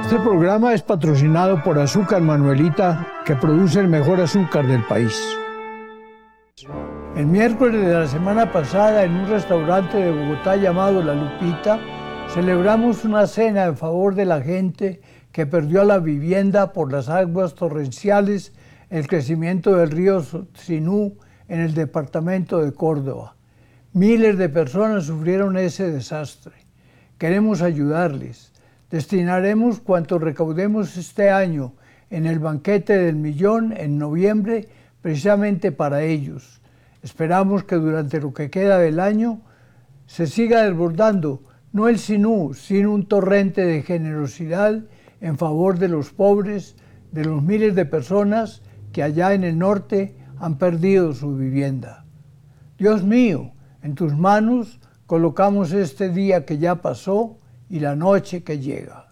Este programa es patrocinado por Azúcar Manuelita, que produce el mejor azúcar del país. El miércoles de la semana pasada, en un restaurante de Bogotá llamado La Lupita, celebramos una cena en favor de la gente que perdió la vivienda por las aguas torrenciales, el crecimiento del río Sinú en el departamento de Córdoba. Miles de personas sufrieron ese desastre. Queremos ayudarles. Destinaremos cuanto recaudemos este año en el banquete del millón en noviembre precisamente para ellos. Esperamos que durante lo que queda del año se siga desbordando no el Sinú, sino un torrente de generosidad en favor de los pobres, de los miles de personas que allá en el norte han perdido su vivienda. Dios mío, en tus manos colocamos este día que ya pasó y la noche que llega.